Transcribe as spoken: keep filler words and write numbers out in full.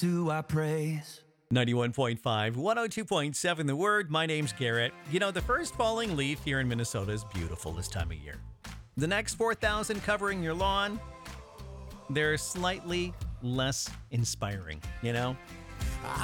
do I praise? ninety-one point five, one oh two point seven The Word. My name's Garrett. You know, the first falling leaf here in Minnesota is beautiful this time of year. The next four thousand covering your lawn, they're slightly less inspiring, you know?